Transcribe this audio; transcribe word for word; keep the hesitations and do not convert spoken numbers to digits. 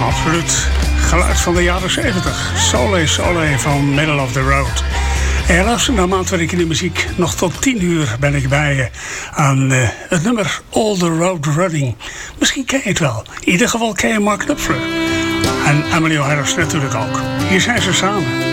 Absoluut. Geluid van de jaren zeventig. Sole Sole van Middle of the Road. En je luistert naar Maandwerk in de muziek. Nog tot tien uur ben ik bij je aan uh, het nummer All the Road Running. Misschien ken je het wel. In ieder geval ken je Mark Knopfler. En Emily Harris natuurlijk ook. Hier zijn ze samen.